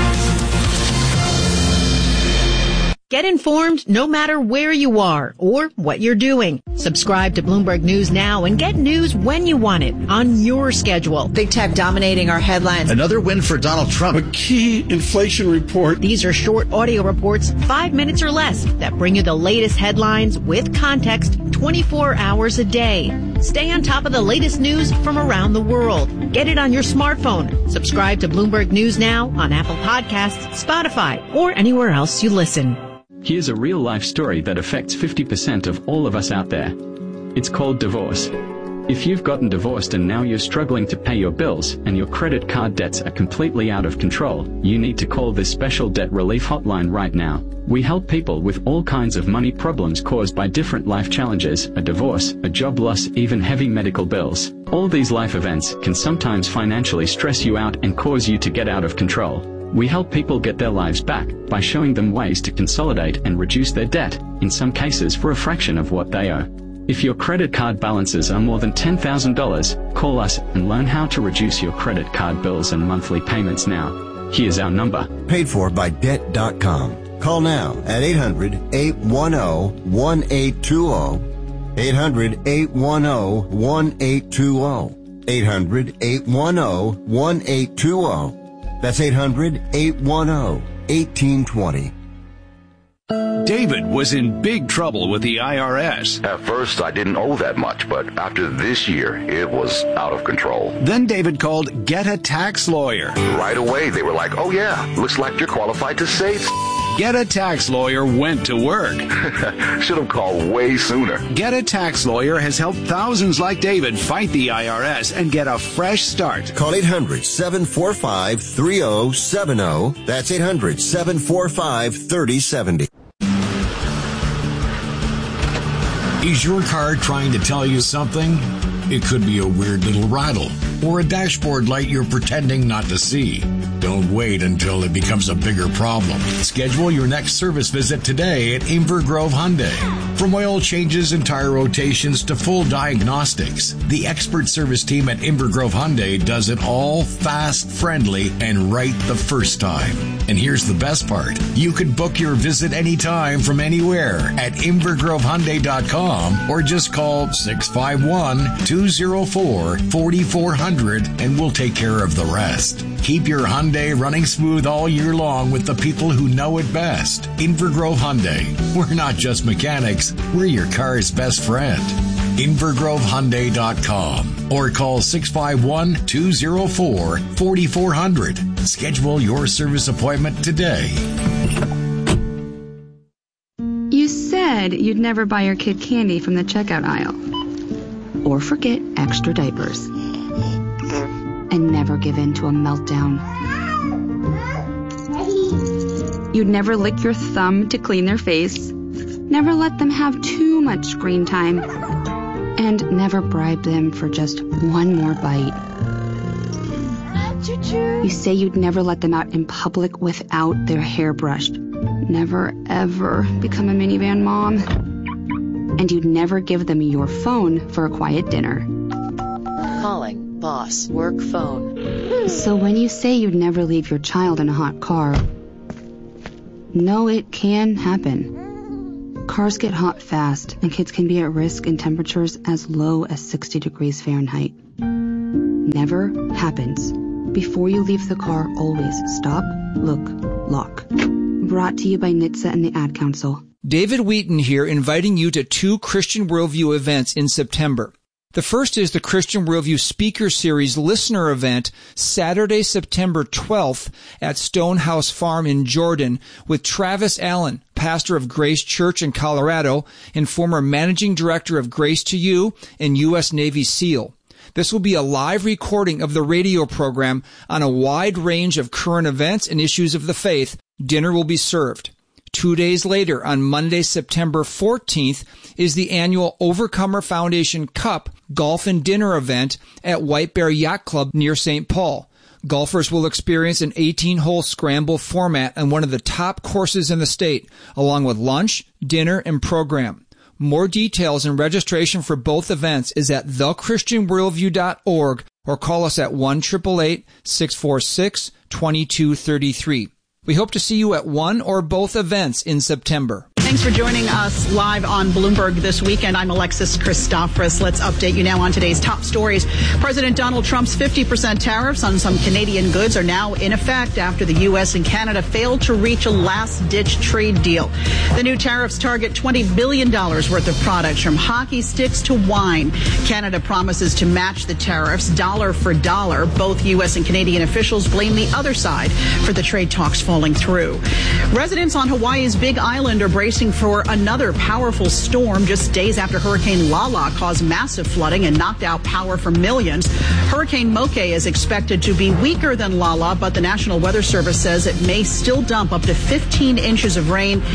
Get informed no matter where you are or what you're doing. Subscribe to Bloomberg News now and get news when you want it on your schedule. Big tech dominating our headlines. Another win for Donald Trump. A key inflation report. These are short audio reports, five minutes or less, that bring you the latest headlines with context twenty-four hours a day. Stay on top of the latest news from around the world. Get it on your smartphone. Subscribe to Bloomberg News now on Apple Podcasts, Spotify, or anywhere else you listen. Here's a real-life story that affects fifty percent of all of us out there. It's called divorce. If you've gotten divorced and now you're struggling to pay your bills and your credit card debts are completely out of control, you need to call this special debt relief hotline right now. We help people with all kinds of money problems caused by different life challenges, a divorce, a job loss, even heavy medical bills. All these life events can sometimes financially stress you out and cause you to get out of control. We help people get their lives back by showing them ways to consolidate and reduce their debt, in some cases for a fraction of what they owe. If your credit card balances are more than ten thousand dollars, call us and learn how to reduce your credit card bills and monthly payments now. Here's our number. Paid for by debt dot com. Call now at eight hundred, eight one zero, one eight two zero. eight hundred, eight one zero, one eight two zero. eight hundred, eight one zero, one eight two zero. That's eight hundred, eight one zero, one eight two zero. David was in big trouble with the I R S. At first, I didn't owe that much, but after this year, it was out of control. Then David called Get a Tax Lawyer. Right away, they were like, oh yeah, looks like you're qualified to save. Get a Tax Lawyer went to work. Should have called way sooner. Get a Tax Lawyer has helped thousands like David fight the I R S and get a fresh start. Call eight hundred, seven four five, three zero seven zero. That's eight hundred, seven four five, three zero seven zero. Is your car trying to tell you something? It could be a weird little rattle or a dashboard light you're pretending not to see. Don't wait until it becomes a bigger problem. Schedule your next service visit today at Inver Grove Hyundai. From oil changes and tire rotations to full diagnostics, the expert service team at Inver Grove Hyundai does it all fast, friendly, and right the first time. And here's the best part. You can book your visit anytime from anywhere at inver grove hyundai dot com or just call six five one, two zero four, four four zero zero and we'll take care of the rest. Keep your Hyundai running smooth all year long with the people who know it best. Inver Grove Hyundai. We're not just mechanics, we're your car's best friend. inver grove hyundai dot com or call six five one, two zero four, four four zero zero. Schedule your service appointment today. You said you'd never buy your kid candy from the checkout aisle. Or forget extra diapers. And never give in to a meltdown. You'd never lick your thumb to clean their face. Never let them have too much screen time. And never bribe them for just one more bite. You say you'd never let them out in public without their hair brushed. Never, ever become a minivan mom. And you'd never give them your phone for a quiet dinner. Calling boss work phone. So when you say you'd never leave your child in a hot car, no, it can happen. Cars get hot fast, and kids can be at risk in temperatures as low as sixty degrees Fahrenheit. Never happens. Before you leave the car, always stop, look, lock. Brought to you by N H T S A and the Ad Council. David Wheaton here, inviting you to two Christian Worldview events in September. The first is the Christian Worldview Speaker Series Listener Event, Saturday, September twelfth at Stonehouse Farm in Jordan with Travis Allen, pastor of Grace Church in Colorado and former managing director of Grace to You and U S Navy SEAL. This will be a live recording of the radio program on a wide range of current events and issues of the faith. Dinner will be served. Two days later, on Monday, September fourteenth, is the annual Overcomer Foundation Cup Golf and Dinner event at White Bear Yacht Club near Saint Paul. Golfers will experience an eighteen-hole scramble format on one of the top courses in the state, along with lunch, dinner, and program. More details and registration for both events is at the christian worldview dot org or call us at one eight eight eight, six four six, two two three three. We hope to see you at one or both events in September. Thanks for joining us live on Bloomberg this weekend. I'm Alexis Christoforous. Let's update you now on today's top stories. President Donald Trump's fifty percent tariffs on some Canadian goods are now in effect after the U S and Canada failed to reach a last-ditch trade deal. The new tariffs target twenty billion dollars worth of products, from hockey sticks to wine. Canada promises to match the tariffs dollar for dollar. Both U S and Canadian officials blame the other side for the trade talks falling through. Residents on Hawaii's Big Island are bracing for another powerful storm just days after Hurricane Lala caused massive flooding and knocked out power for millions. Hurricane Moke is expected to be weaker than Lala, but the National Weather Service says it may still dump up to fifteen inches of rain and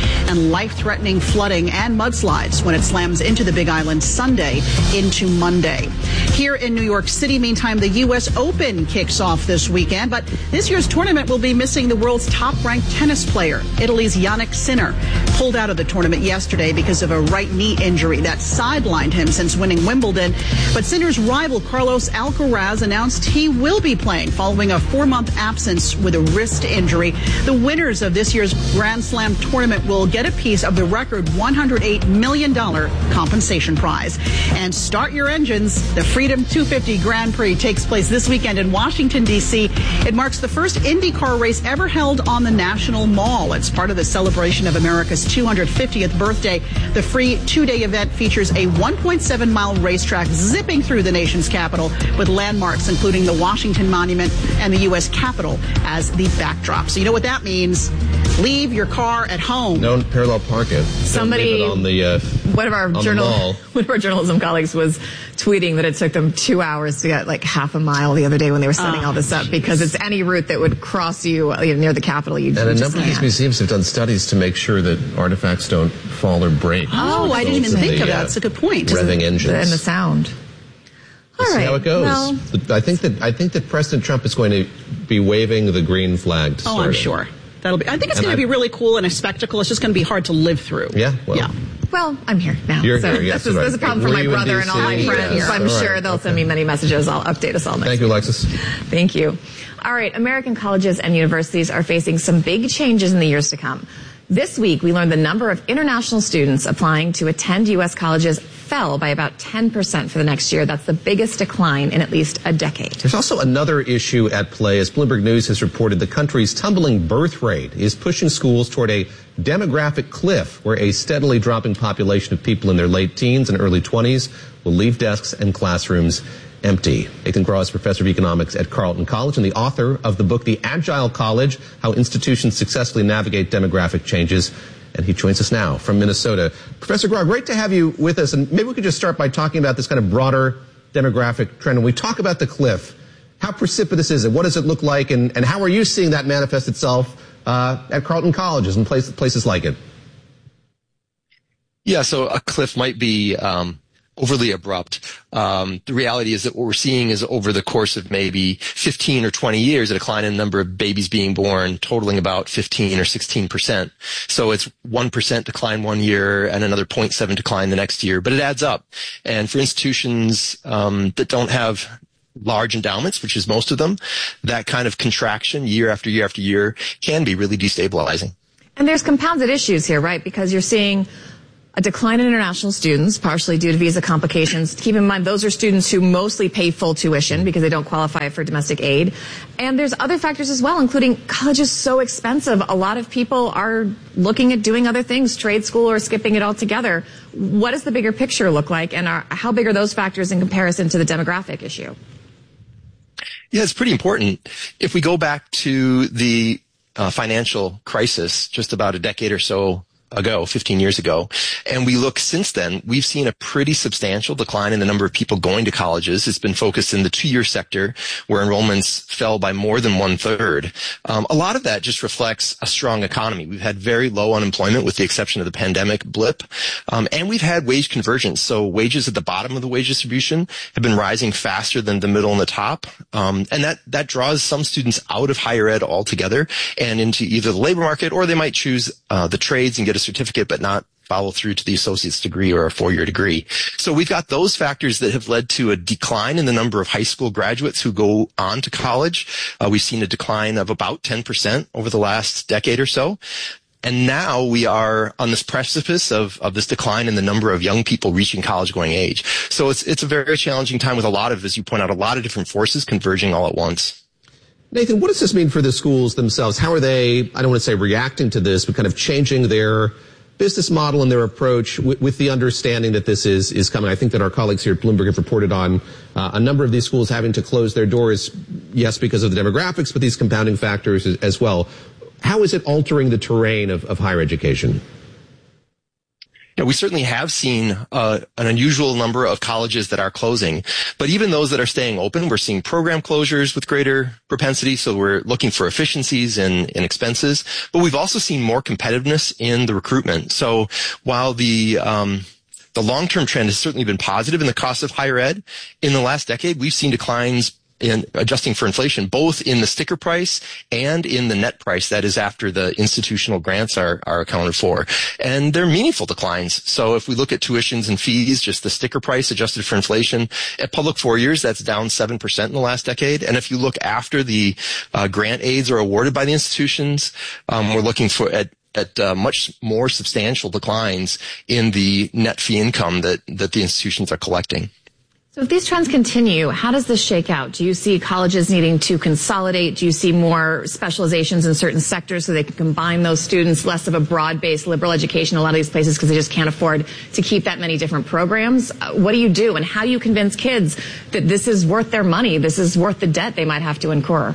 life-threatening flooding and mudslides when it slams into the Big Island Sunday into Monday. Here in New York City, meantime, the U S Open kicks off this weekend, but this year's tournament will be missing the world's top-ranked tennis player. Italy's Jannik Sinner pulled out of the tournament yesterday because of a right knee injury that sidelined him since winning Wimbledon. But Sinner's rival Carlos Alcaraz announced he will be playing following a four-month absence with a wrist injury. The winners of this year's Grand Slam tournament will get a piece of the record one hundred eight million dollars compensation prize. And start your engines. The Freedom two fifty Grand Prix takes place this weekend in Washington, D C It marks the first IndyCar race ever held on the National Mall. It's part of the celebration of America's two hundred fiftieth birthday. The free two-day event features a one point seven mile racetrack zipping through the nation's capital with landmarks including the Washington Monument and the U S Capitol as the backdrop. So you know what that means. Leave your car at home. Don't parallel park it. Somebody, Don't leave it on the, uh, one of our journal, one of our journalism colleagues was tweeting that it took them two hours to get like half a mile the other day when they were setting oh, all this up geez. because it's any route that would cross you, you know, near the Capitol. You, and you a just number of these museums have done studies to make sure that artifacts don't fall or break. Oh, I didn't even think the, of that. Uh, That's a good point. Revving engines And the sound. We'll all see right. how it goes. Well, I think that I think that President Trump is going to be waving the green flag. To oh, start I'm it. sure. That'll be. I think it's And going to I, be really cool and a spectacle. It's just going to be hard to live through. Yeah. Well, yeah. Well, I'm here now. You're so here, yes, this, is, right. this is a problem for Were my you in brother D C? and all my friends. Yes. I'm All sure right. they'll Okay. send me many messages. I'll update us all next Thank you, week. Alexis. Thank you. All right. American colleges and universities are facing some big changes in the years to come. This week, we learned the number of international students applying to attend U S colleges fell by about ten percent for the next year. That's the biggest decline in at least a decade. There's also another issue at play. As Bloomberg News has reported, the country's tumbling birth rate is pushing schools toward a demographic cliff where a steadily dropping population of people in their late teens and early twenties will leave desks and classrooms empty. Nathan Graw is professor of economics at Carleton College and the author of the book, The Agile College, How Institutions Successfully Navigate Demographic Changes. And he joins us now from Minnesota. Professor Graw, great to have you with us. And maybe we could just start by talking about this kind of broader demographic trend. When we talk about the cliff, how precipitous is it? What does it look like? And, and how are you seeing that manifest itself uh, at Carleton Colleges and place, places like it? Yeah, so a cliff might be um, overly abrupt. Um, the reality is that what we're seeing is over the course of maybe fifteen or twenty years, a decline in the number of babies being born totaling about fifteen or sixteen percent. So it's one percent decline one year and another zero point seven decline the next year, but it adds up. And for institutions um, that don't have large endowments, which is most of them, that kind of contraction year after year after year can be really destabilizing. And there's compounded issues here, right? Because you're seeing a decline in international students, partially due to visa complications. Keep in mind, those are students who mostly pay full tuition because they don't qualify for domestic aid. And there's other factors as well, including college is so expensive. A lot of people are looking at doing other things, trade school or skipping it altogether. What does the bigger picture look like? And are, how big are those factors in comparison to the demographic issue? Yeah, it's pretty important. If we go back to the uh, financial crisis just about a decade or so ago, fifteen years ago, and we look since then, we've seen a pretty substantial decline in the number of people going to colleges. It's been focused in the two-year sector where enrollments fell by more than one-third. Um, a lot of that just reflects a strong economy. We've had very low unemployment with the exception of the pandemic blip, um, and we've had wage convergence. So wages at the bottom of the wage distribution have been rising faster than the middle and the top, um, and that, that draws some students out of higher ed altogether and into either the labor market, or they might choose uh, the trades and get a certificate but not follow through to the associate's degree or a four-year degree. So we've got those factors that have led to a decline in the number of high school graduates who go on to college. Uh, we've seen a decline of about ten percent over the last decade or so. And now we are on this precipice of, of this decline in the number of young people reaching college-going age. So it's, it's a very challenging time with a lot of, as you point out, a lot of different forces converging all at once. Nathan, what does this mean for the schools themselves? How are they, I don't want to say reacting to this, but kind of changing their business model and their approach with, with the understanding that this is, is coming? I think that our colleagues here at Bloomberg have reported on uh, a number of these schools having to close their doors, yes, because of the demographics, but these compounding factors as, as well. How is it altering the terrain of, of higher education? know, we certainly have seen uh, an unusual number of colleges that are closing, but even those that are staying open, we're seeing program closures with greater propensity. So we're looking for efficiencies in, in expenses, but we've also seen more competitiveness in the recruitment. So while the um, the long-term trend has certainly been positive in the cost of higher ed, in the last decade, we've seen declines in adjusting for inflation, both in the sticker price and in the net price, that is after the institutional grants are, are accounted for. And they're meaningful declines. So if we look at tuitions and fees, just the sticker price adjusted for inflation, at public four years, that's down seven percent in the last decade. And if you look after the uh, grant aids are awarded by the institutions, um, we're looking for at at uh, much more substantial declines in the net fee income that, that the institutions are collecting. So if these trends continue, how does this shake out? Do you see colleges needing to consolidate? Do you see more specializations in certain sectors so they can combine those students, less of a broad-based liberal education in a lot of these places because they just can't afford to keep that many different programs? Uh, what do you do, and how do you convince kids that this is worth their money, this is worth the debt they might have to incur?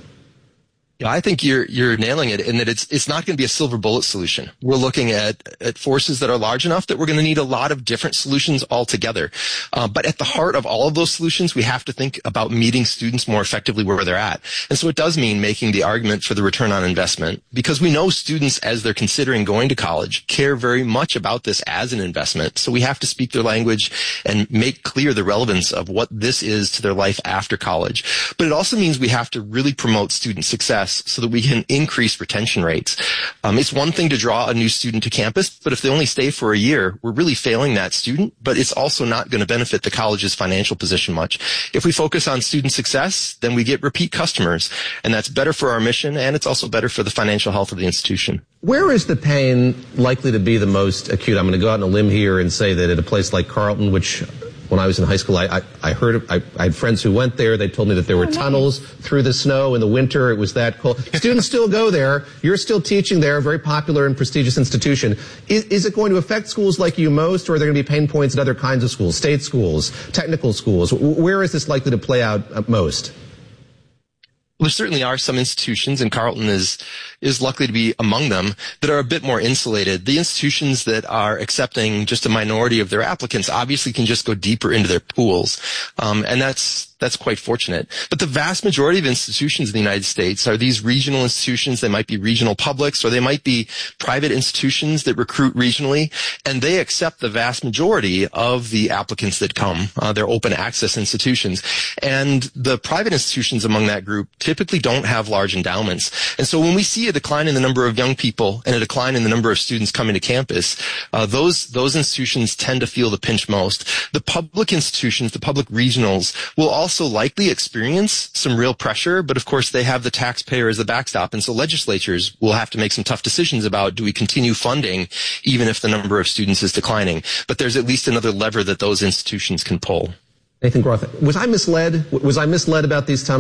I think you're you're nailing it in that it's it's not going to be a silver bullet solution. We're looking at at forces that are large enough that we're going to need a lot of different solutions altogether. Uh, but at the heart of all of those solutions, we have to think about meeting students more effectively where they're at. And so it does mean making the argument for the return on investment, because we know students, as they're considering going to college, care very much about this as an investment. So we have to speak their language and make clear the relevance of what this is to their life after college. But it also means we have to really promote student success so that we can increase retention rates. Um, it's one thing to draw a new student to campus, but if they only stay for a year, we're really failing that student, but it's also not going to benefit the college's financial position much. If we focus on student success, then we get repeat customers, and that's better for our mission, and it's also better for the financial health of the institution. Where is the pain likely to be the most acute? I'm going to go out on a limb here and say that at a place like Carleton, which when I was in high school, I, I, I heard, I, I had friends who went there. They told me that there were tunnels through the snow in the winter. It was that cold. Students still go there. You're still teaching there, a very popular and prestigious institution. Is, is it going to affect schools like you most, or are there going to be pain points at other kinds of schools, state schools, technical schools? Where is this likely to play out most? Well, there certainly are some institutions, and Carleton is is likely to be among them, that are a bit more insulated. The institutions that are accepting just a minority of their applicants obviously can just go deeper into their pools, um, and that's that's quite fortunate. But the vast majority of institutions in the United States are these regional institutions. They might be regional publics, or they might be private institutions that recruit regionally, and they accept the vast majority of the applicants that come. Uh, they're open access institutions. And the private institutions among that group typically don't have large endowments. And so when we see a decline in the number of young people and a decline in the number of students coming to campus, uh, those those institutions tend to feel the pinch most. The public institutions, the public regionals, will also also likely experience some real pressure, but of course they have the taxpayer as the backstop, and so legislatures will have to make some tough decisions about, do we continue funding even if the number of students is declining? But there's at least another lever that those institutions can pull. Nathan Groth, was I misled? Was I misled about these tunnels?